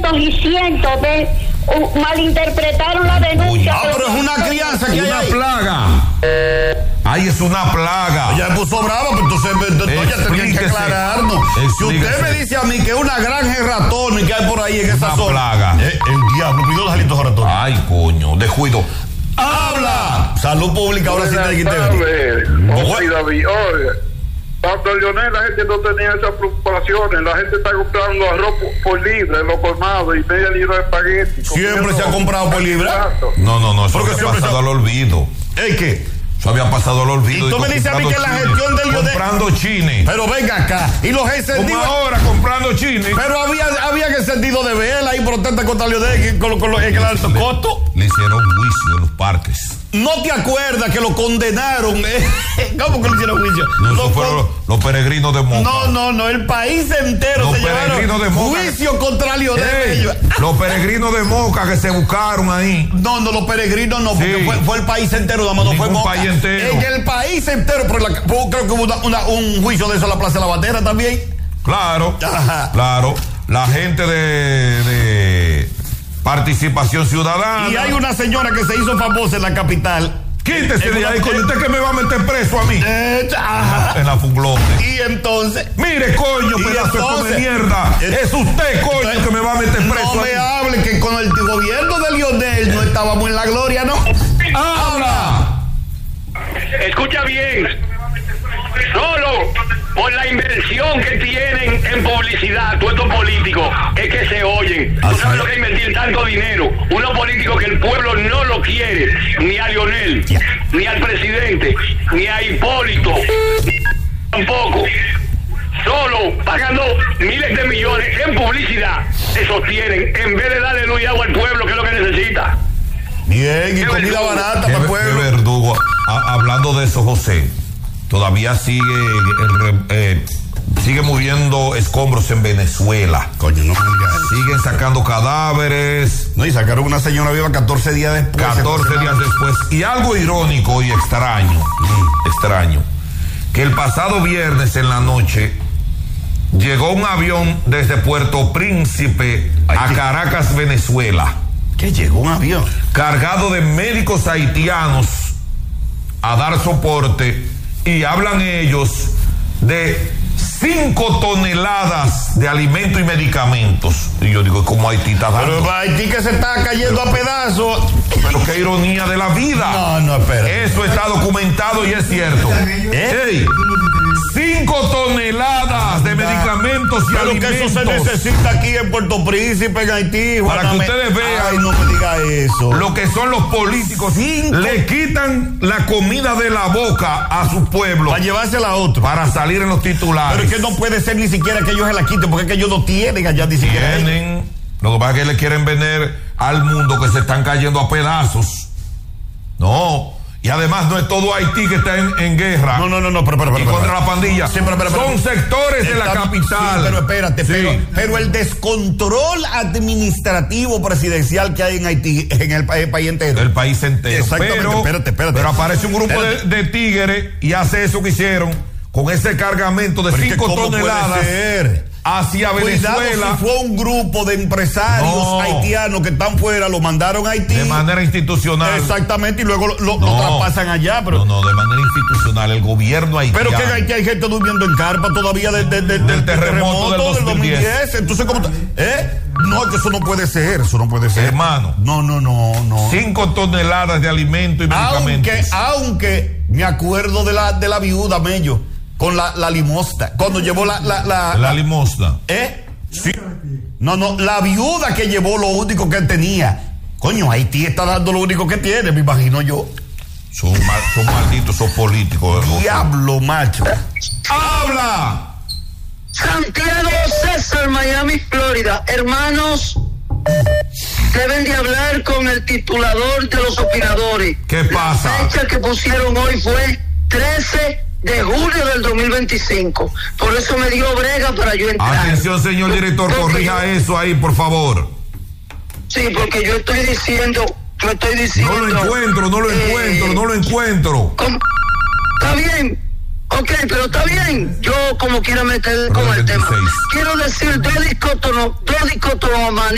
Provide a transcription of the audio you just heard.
cientos y cientos de malinterpretaron la denuncia. Pero es una crianza que hay ahí. Plaga. Ahí es una plaga. Ella me puso brava, pero entonces ella tenía que aclararnos. Si usted me dice a mí que es una granja de ratones que hay por ahí en esa zona. Plaga. El diablo, cuidó los alitos de ratones. Ay, coño, descuido. ¡Habla! Salud pública, ahora sí te quité. David, oye, cuando Leonel la gente no tenía esas preocupaciones, la gente está comprando arroz por libre en los colmados y media libra de espagueti. ¿Siempre se ha comprado por libre? No, eso había pasado al olvido. ¿Qué? Eso había pasado al olvido. Y tú me dices a mí que la gestión del Leonel... Comprando chines. Pero venga acá. Y los incentivos... Como ahora, comprando chines. Pero había que sentido de verla y protesta contra Leonel con el alto costo. Le hicieron juicio en los parques. ¿No te acuerdas que lo condenaron? ¿Cómo que le hicieron juicio? No, eso fueron los peregrinos de Moca. No, el país entero se llevaron juicio contra Leonel. Los peregrinos de Moca que se buscaron ahí. No, los peregrinos no, porque fue el país entero, nada más no fue Moca. País entero. En el país entero, pero creo que hubo un juicio de eso en la Plaza de la Bandera también. Claro, claro. La gente de Participación Ciudadana. Y hay una señora que se hizo famosa en la capital. Quítese de ahí, coño. ¿Usted que me va a meter preso a mí? En la Funglote. Y entonces. Mire, coño, pedazo de mierda. Es usted, coño, que me va a meter preso. No me hable que con el gobierno de Leonel no estábamos en la gloria, ¿no? ¡Habla! Escucha bien. Solo por la inversión que tienen en publicidad, todos estos políticos, es que se oyen. ¿Tú sabes lo que es invertir tanto dinero? Unos políticos que el pueblo no lo quiere, ni a Leonel, ni al presidente, ni a Hipólito, tampoco. Solo pagando miles de millones en publicidad se sostienen, en vez de darle luz y agua al pueblo, que es lo que necesita. Bien, y comida barata para el pueblo. Qué verdugo. Hablando de eso, José, todavía sigue moviendo escombros en Venezuela. Coño, no me digas. Siguen sacando cadáveres. No, y sacaron una señora viva 14 días después. 14 días después. Y algo irónico y extraño, que el pasado viernes en la noche llegó un avión desde Puerto Príncipe a Caracas, Venezuela. ¿Qué llegó un avión? Cargado de médicos haitianos a dar soporte, y hablan ellos de 5 toneladas de alimentos y medicamentos. Y yo digo, ¿cómo Haití está dando? Pero Haití que se está cayendo a pedazos. Pero qué ironía de la vida. No, espera. Eso está documentado y es cierto. 5 toneladas de medicamentos y alimentos. Que eso se necesita aquí en Puerto Príncipe, en Haití. Para que ustedes vean. Ay, no me diga eso. Lo que son los políticos. Le quitan la comida de la boca a su pueblo. Para llevársela a otro. Para salir en los titulares. Pero es que no puede ser ni siquiera que ellos se la quiten, porque es que ellos no tienen allá ni siquiera. Tienen. Lo que pasa es que le quieren vender al mundo que se están cayendo a pedazos. No. Y además no es todo Haití que está en guerra. No, pero. Y contra la pandilla. Sí, pero, son sectores de la capital. Sí, pero espérate, pero el descontrol administrativo presidencial que hay en Haití, en el país entero. El país entero. Exactamente, espérate. Pero aparece un grupo de tigres y hace eso que hicieron con ese cargamento de 5 toneladas hacia Venezuela. Si fue un grupo de empresarios haitianos que están fuera, lo mandaron a Haití. De manera institucional. Exactamente, y luego lo traspasan allá. Pero... No, de manera institucional, el gobierno haitiano. Pero que en Haití hay gente durmiendo en carpa todavía del terremoto del 2010. Entonces, ¿cómo? No, que eso no puede ser, Hermano. No. 5 toneladas de alimentos y medicamentos. Aunque me acuerdo de la viuda Mello. Con la limosna. Cuando llevó la limosna. Sí. No, la viuda que llevó lo único que tenía. Coño, Haití está dando lo único que tiene, me imagino yo. Son malditos, son políticos. Diablo, macho. ¡Habla! Santiago César, Miami, Florida. Hermanos, deben de hablar con el titulador de los opinadores. ¿Qué pasa? La fecha que pusieron hoy fue 13 de julio del 2025. Por eso me dio brega para yo entrar. Atención, señor director, corrija eso ahí, por favor. Sí, porque yo estoy diciendo. No lo encuentro. ¿Cómo? Está bien. Ok, pero está bien. Yo como quiera meter con el tema. Quiero decir dos dicotomanías